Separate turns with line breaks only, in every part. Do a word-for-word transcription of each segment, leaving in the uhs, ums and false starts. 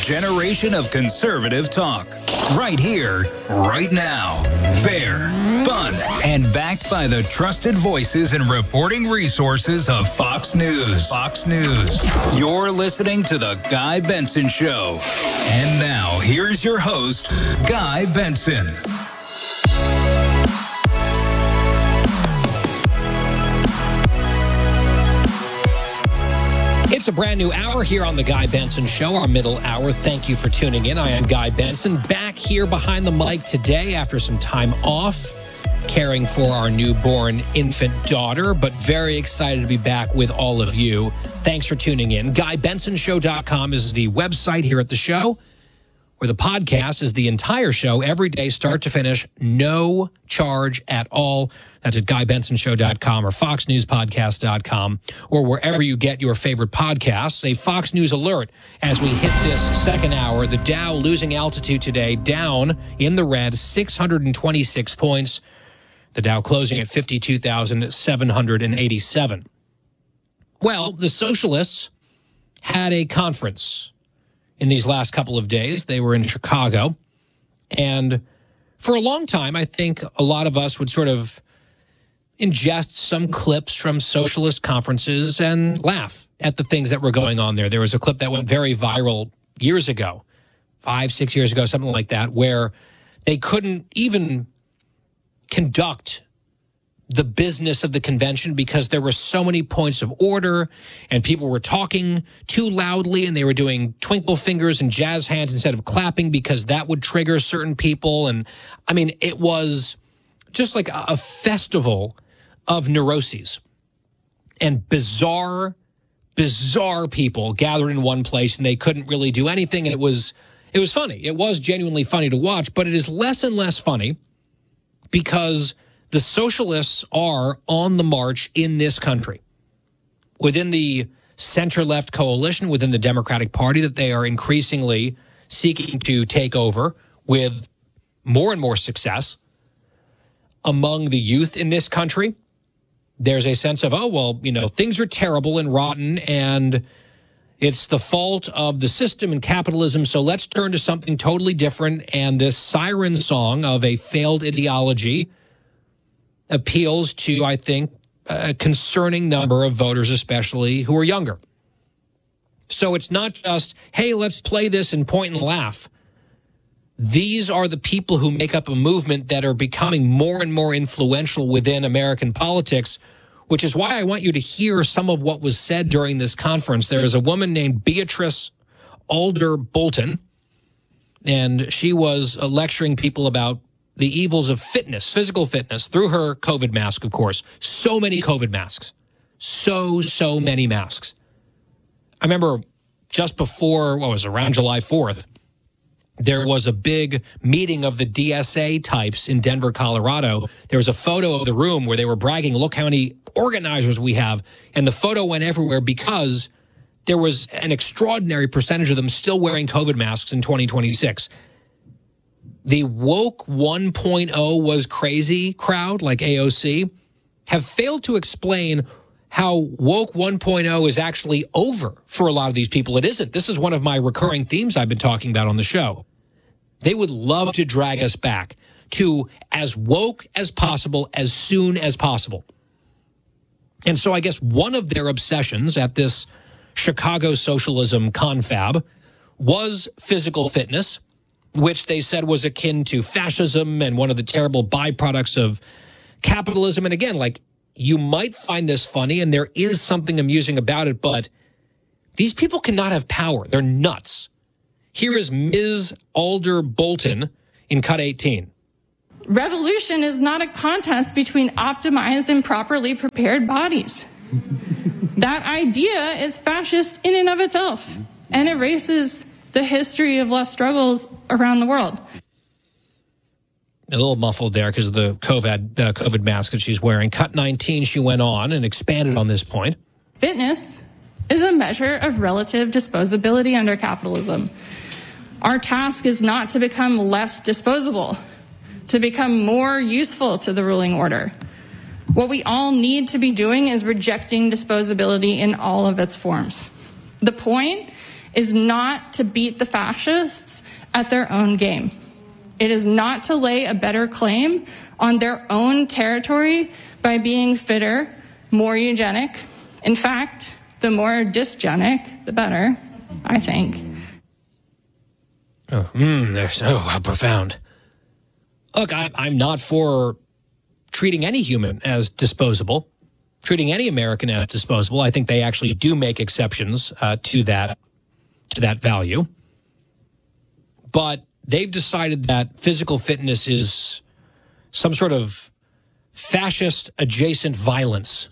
generation of conservative talk. Right here, right now. Fair, fun, and backed by the trusted voices and reporting resources of Fox News. Fox News. You're listening to The Guy Benson Show. And now, here's your host, Guy Benson.
It's a brand new hour here on The Guy Benson Show, our middle hour. Thank you for tuning in. I am Guy Benson, back here behind the mic today after some time off, caring for our newborn infant daughter, but very excited to be back with all of you. Thanks for tuning in. guy benson show dot com is the website here at the show, where the podcast is the entire show, every day, start to finish, no charge at all. That's at guy benson show dot com or fox news podcast dot com or wherever you get your favorite podcasts. A Fox News alert as we hit this second hour. The Dow losing altitude today, down in the red, six hundred twenty-six points. The Dow closing at fifty-two thousand seven hundred eighty-seven. Well, the socialists had a conference in these last couple of days. They were in Chicago. And for a long time, I think a lot of us would sort of ingest some clips from socialist conferences and laugh at the things that were going on there. There was a clip that went very viral years ago, five, six years ago, something like that, where they couldn't even conduct the business of the convention because there were so many points of order and people were talking too loudly and they were doing twinkle fingers and jazz hands instead of clapping because that would trigger certain people. And I mean, it was just like a festival of neuroses and bizarre, bizarre people gathered in one place, and they couldn't really do anything. And it was, it was funny. It was genuinely funny to watch, but it is less and less funny because the socialists are on the march in this country. Within the center-left coalition, within the Democratic Party, that they are increasingly seeking to take over with more and more success. Among the youth in this country, there's a sense of, oh, well, you know, things are terrible and rotten and it's the fault of the system and capitalism, so let's turn to something totally different. And this siren song of a failed ideology appeals to, I think, a concerning number of voters, especially who are younger. So it's not just, hey, let's play this and point and laugh. These are the people who make up a movement that are becoming more and more influential within American politics, which is why I want you to hear some of what was said during this conference. There is a woman named Beatrice Alder Bolton, and she was uh, lecturing people about the evils of fitness, physical fitness, through her COVID mask, of course. So many COVID masks. So, so many masks. I remember just before, what was it, around July fourth, there was a big meeting of the D S A types in Denver, Colorado. There was a photo of the room where they were bragging, look how many organizers we have. And the photo went everywhere because there was an extraordinary percentage of them still wearing COVID masks in twenty twenty-six. The woke one point oh was crazy crowd, like A O C, have failed to explain how woke one point oh is actually over for a lot of these people. It isn't. This is one of my recurring themes I've been talking about on the show. They would love to drag us back to as woke as possible, as soon as possible. And so I guess one of their obsessions at this Chicago socialism confab was physical fitness, which they said was akin to fascism and one of the terrible byproducts of capitalism. And again, like, you might find this funny and there is something amusing about it, but these people cannot have power. They're nuts. Here is Miz Alder Bolton in cut eighteen.
Revolution is not a contest between optimized and properly prepared bodies. That idea is fascist in and of itself and erases the history of left struggles around the world.
A little muffled there because of the COVID, uh, COVID mask that she's wearing. Cut nineteen, she went on and expanded on this point.
Fitness is a measure of relative disposability under capitalism. Our task is not to become less disposable, to become more useful to the ruling order. What we all need to be doing is rejecting disposability in all of its forms. The point is not to beat the fascists at their own game. It is not to lay a better claim on their own territory by being fitter, more eugenic. In fact, the more dysgenic, the better, I think.
Oh, mm, oh how profound. Look, I, I'm not for treating any human as disposable, treating any American as disposable. I think they actually do make exceptions uh, to that to that value. But they've decided that physical fitness is some sort of fascist-adjacent violence.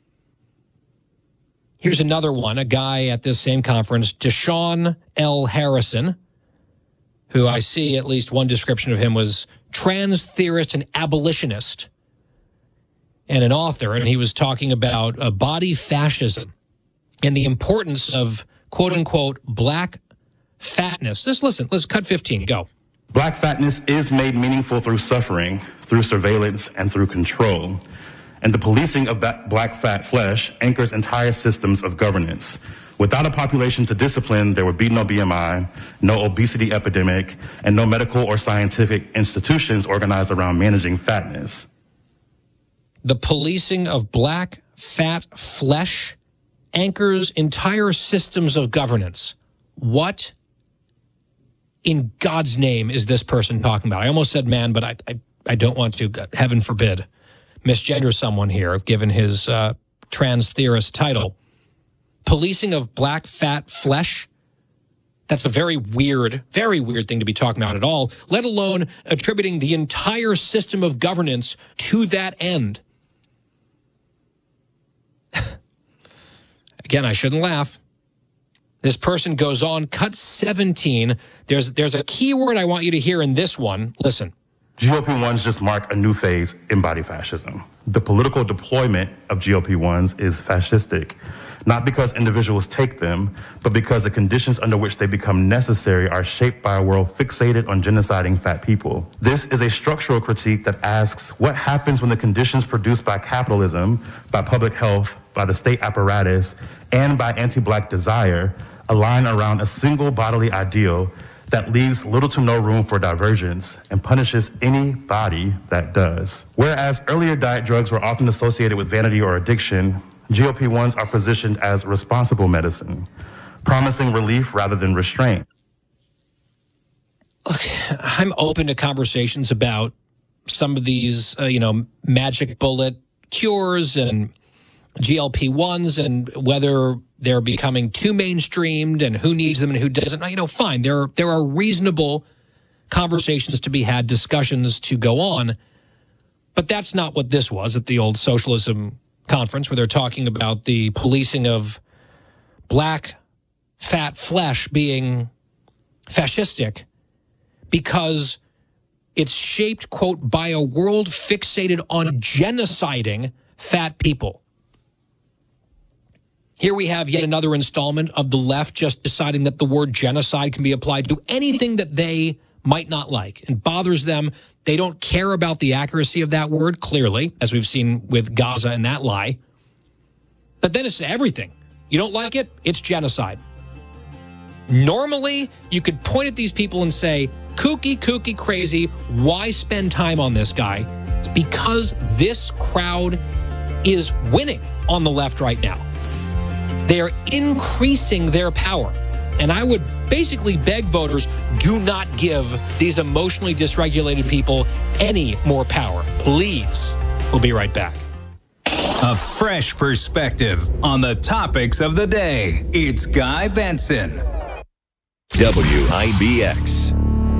Here's another one, a guy at this same conference, Deshaun L. Harrison, who I see at least one description of him was trans theorist and abolitionist and an author, and he was talking about uh, body fascism and the importance of, quote-unquote, black fatness. Just listen, let's cut fifteen, go.
Black fatness is made meaningful through suffering, through surveillance, and through control. And the policing of that black fat flesh anchors entire systems of governance. Without a population to discipline, there would be no B M I, no obesity epidemic, and no medical or scientific institutions organized around managing fatness.
The policing of black fat flesh anchors entire systems of governance. What in God's name is this person talking about? I almost said man, but I, I, I don't want to, heaven forbid, misgender someone here, given his uh, trans theorist title. Policing of black fat flesh? That's a very weird, very weird thing to be talking about at all, let alone attributing the entire system of governance to that end. Again, I shouldn't laugh. This person goes on, cut seventeen. There's there's a key word I want you to hear in this one. Listen.
G O P ones just mark a new phase in body fascism. The political deployment of G O P ones is fascistic, not because individuals take them, but because the conditions under which they become necessary are shaped by a world fixated on genociding fat people. This is a structural critique that asks what happens when the conditions produced by capitalism, by public health, by the state apparatus, and by anti-black desire align around a single bodily ideal that leaves little to no room for divergence and punishes any body that does. Whereas earlier diet drugs were often associated with vanity or addiction, G O P ones are positioned as responsible medicine, promising relief rather than restraint.
Look, I'm open to conversations about some of these, uh, you know, magic bullet cures and G L P ones and whether they're becoming too mainstreamed and who needs them and who doesn't. You know, fine. There are, there are reasonable conversations to be had, discussions to go on. But that's not what this was at the old socialism conference where they're talking about the policing of black fat flesh being fascistic because it's shaped, quote, by a world fixated on genociding fat people. Here we have yet another installment of the left just deciding that the word genocide can be applied to anything that they might not like and bothers them. They don't care about the accuracy of that word, clearly, as we've seen with Gaza and that lie. But then it's everything. You don't like it? It's genocide. Normally, you could point at these people and say, kooky, kooky, crazy, why spend time on this guy? It's because this crowd is winning on the left right now. They are increasing their power. And I would basically beg voters, do not give these emotionally dysregulated people any more power. Please. We'll be right back.
A fresh perspective on the topics of the day. It's Guy Benson.
W I B X.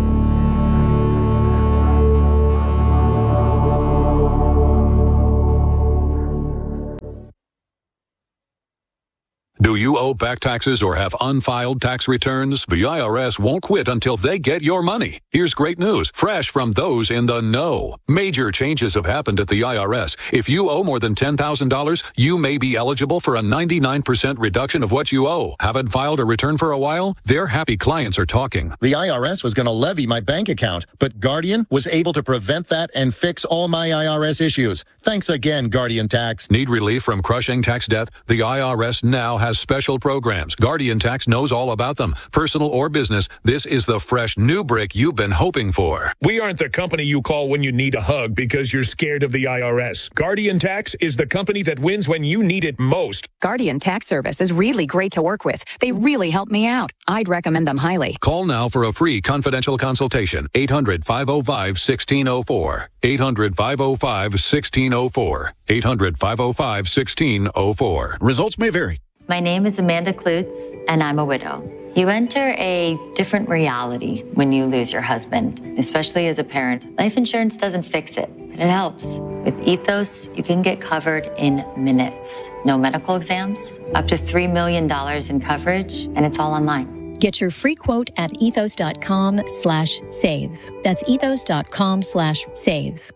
Do you owe back taxes or have unfiled tax returns? The I R S won't quit until they get your money. Here's great news, fresh from those in the know. Major changes have happened at the I R S. If you owe more than ten thousand dollars, you may be eligible for a ninety-nine percent reduction of what you owe. Haven't filed a return for a while? Their happy clients are talking.
The I R S was going to levy my bank account, but Guardian was able to prevent that and fix all my I R S issues. Thanks again, Guardian Tax.
Need relief from crushing tax debt? The I R S now has has special programs. Guardian Tax knows all about them. Personal or business, this is the fresh new brick you've been hoping for.
We aren't the company you call when you need a hug because you're scared of the I R S. Guardian Tax is the company that wins when you need it most.
Guardian Tax Service is really great to work with. They really help me out. I'd recommend them highly.
Call now for a free confidential consultation. eight hundred, five oh five, one six oh four. eight hundred, five oh five, one six oh four. eight hundred, five oh five, one six oh four.
Results may vary.
My name is Amanda Klutz, and I'm a widow. You enter a different reality when you lose your husband, especially as a parent. Life insurance doesn't fix it, but it helps. With Ethos, you can get covered in minutes. No medical exams, up to three million dollars in coverage, and it's all online.
Get your free quote at ethos.com slash save. That's ethos.com slash save.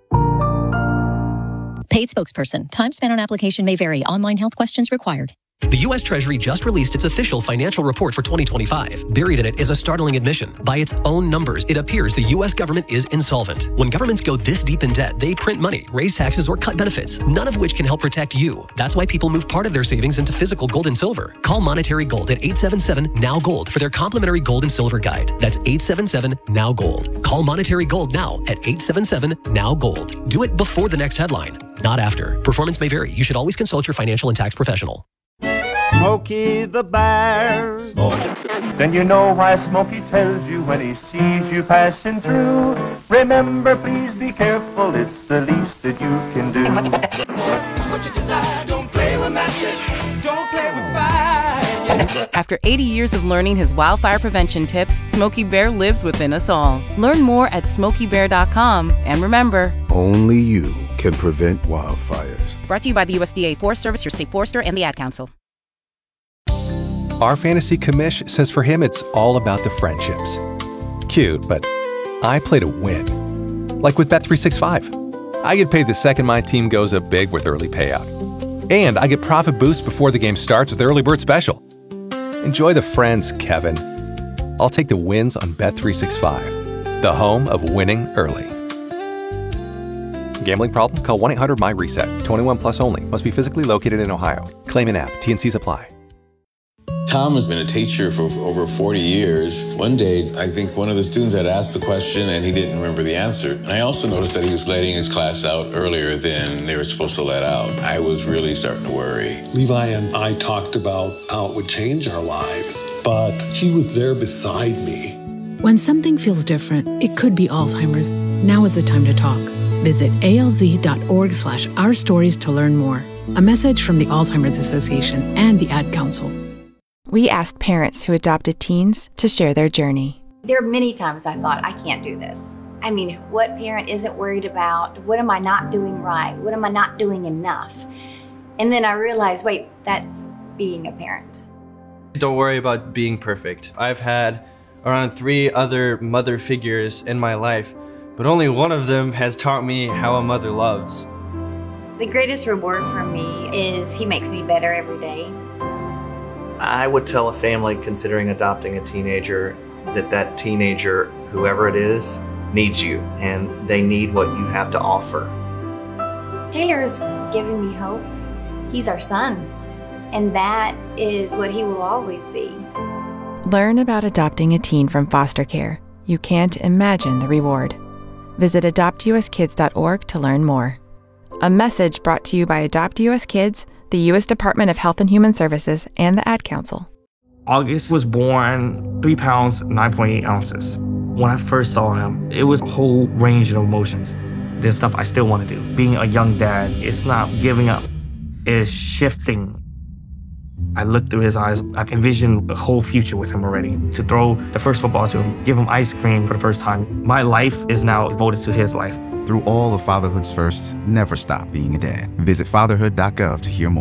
Paid spokesperson. Time spent on application may vary. Online health questions required.
The U S Treasury just released its official financial report for twenty twenty-five. Buried in it is a startling admission. By its own numbers, it appears the U S government is insolvent. When governments go this deep in debt, they print money, raise taxes, or cut benefits, none of which can help protect you. That's why people move part of their savings into physical gold and silver. Call Monetary Gold at eight seven seven, N O W Gold for their complimentary gold and silver guide. That's eight seven seven, N O W Gold. Call Monetary Gold now at eight seven seven, N O W Gold. Do it before the next headline, not after. Performance may vary. You should always consult your financial and tax professional.
Smokey the Bear.
Then you know why Smokey tells you when he sees you passing through. Remember, please be careful, it's the least that you can do.
It's what you desire, don't play with matches, don't play with fire.
After eighty years of learning his wildfire prevention tips, Smokey Bear lives within us all. Learn more at smokey bear dot com, and remember,
only you can prevent wildfires.
Brought to you by the U S D A Forest Service, your state forester, and the Ad Council.
Our fantasy commish says for him it's all about the friendships. Cute, but I play to win. Like with Bet three sixty-five. I get paid the second my team goes up big with early payout. And I get profit boosts before the game starts with Early Bird Special. Enjoy the friends, Kevin. I'll take the wins on Bet three sixty-five, the home of winning early. Gambling problem? Call one eight hundred my reset. twenty-one plus only. Must be physically located in Ohio. Claim in app. T N Cs apply.
Tom has been a teacher for over forty years. One day, I think one of the students had asked the question and he didn't remember the answer. And I also noticed that he was letting his class out earlier than they were supposed to let out. I was really starting to worry.
Levi and I talked about how it would change our lives, but he was there beside me.
When something feels different, it could be Alzheimer's. Now is the time to talk. Visit alz.org slash our stories to learn more. A message from the Alzheimer's Association and the Ad Council.
We asked parents who adopted teens to share their journey.
There are many times I thought, I can't do this. I mean, what parent isn't worried about, what am I not doing right? What am I not doing enough? And then I realized, wait, that's being a parent.
Don't worry about being perfect. I've had around three other mother figures in my life, but only one of them has taught me how a mother loves.
The greatest reward for me is he makes me better every day.
I would tell a family considering adopting a teenager that that teenager, whoever it is, needs you, and they need what you have to offer.
Taylor's given me hope. He's our son, and that is what he will always be.
Learn about adopting a teen from foster care. You can't imagine the reward. Visit adopt u s kids dot org to learn more. A message brought to you by Adopt U S Kids, the U S Department of Health and Human Services, and the Ad Council.
August was born three pounds, nine point eight ounces. When I first saw him, it was a whole range of emotions. There's stuff I still want to do. Being a young dad, it's not giving up, it's shifting. I looked through his eyes, I envisioned a whole future with him already. To throw the first football to him, give him ice cream for the first time. My life is now devoted to his life.
Through all of fatherhood's firsts, never stop being a dad. Visit fatherhood dot gov to hear more.